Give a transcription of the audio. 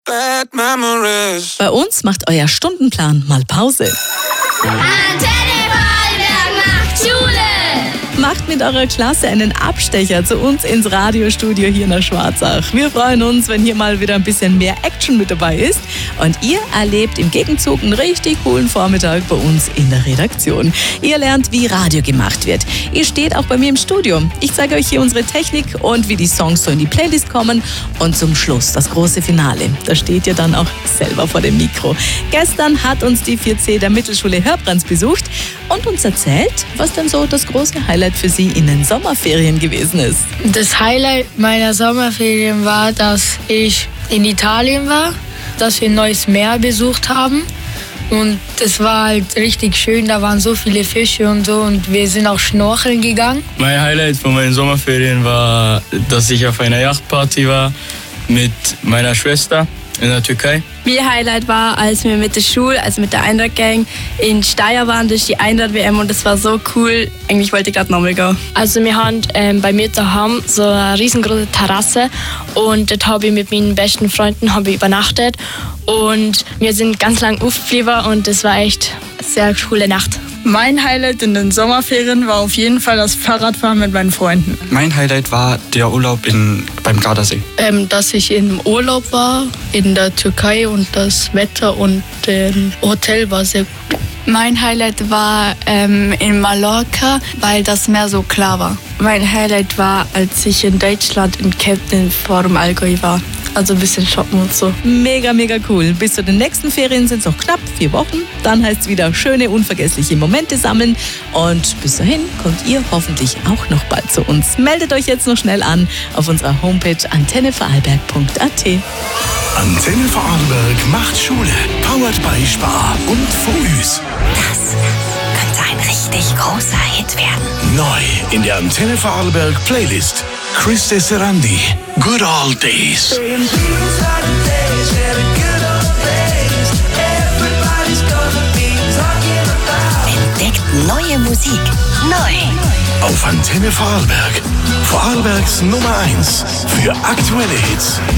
Bad memories. Bei uns macht euer Stundenplan mal Pause. Antenne Vorarlberg macht Schule. Macht mit eurer Klasse einen Abstecher zu uns ins Radiostudio hier nach Schwarzach. Wir freuen uns, wenn hier mal wieder ein bisschen mehr Action mit dabei ist. Und ihr erlebt im Gegenzug einen richtig coolen Vormittag bei uns in der Redaktion. Ihr lernt, wie Radio gemacht wird. Ihr steht auch bei mir im Studio. Ich zeige euch hier unsere Technik und wie die Songs so in die Playlist kommen. Und zum Schluss das große Finale. Da steht ihr dann auch selber vor dem Mikro. Gestern hat uns die 4C der Mittelschule Hörbrands besucht und uns erzählt, was denn so das große Highlight für sie in den Sommerferien gewesen ist. Das Highlight meiner Sommerferien war, dass ich in Italien war, dass wir ein neues Meer besucht haben. Und es war halt richtig schön, da waren so viele Fische und so und wir sind auch schnorcheln gegangen. Mein Highlight von meinen Sommerferien war, dass ich auf einer Yachtparty war mit meiner Schwester in der Türkei. Mein Highlight war, als wir mit der Schule, also mit der Einrad-Gang, in Steyr waren, das ist die Einrad-WM und das war so cool. Eigentlich wollte ich gerade nochmal gehen. Also wir haben bei mir daheim so eine riesengroße Terrasse und dort habe ich mit meinen besten Freunden übernachtet und wir sind ganz lang aufgeblieben und das war echt eine sehr coole Nacht. Mein Highlight in den Sommerferien war auf jeden Fall das Fahrradfahren mit meinen Freunden. Mein Highlight war der Urlaub beim Gardasee. Dass ich im Urlaub war in der Türkei und das Wetter und Hotel war sehr gut. Mein Highlight war in Mallorca, weil das Meer so klar war. Mein Highlight war, als ich in Deutschland in Kempten vor dem Allgäu war. Also ein bisschen shoppen und so. Mega, mega cool. Bis zu den nächsten Ferien sind es noch knapp 4 Wochen. Dann heißt es wieder schöne, unvergessliche Momente sammeln. Und bis dahin kommt ihr hoffentlich auch noch bald zu uns. Meldet euch jetzt noch schnell an auf unserer Homepage antennevorarlberg.at. Antenne Vorarlberg macht Schule. Powered by Spar und Focus. Das könnte ein richtig großer Hit werden. Neu in der Antenne Vorarlberg Playlist. Chris Serandi, Good Old Days. Entdeckt neue Musik. Neu. Auf Antenne Vorarlberg. Vorarlbergs Nummer 1 für aktuelle Hits.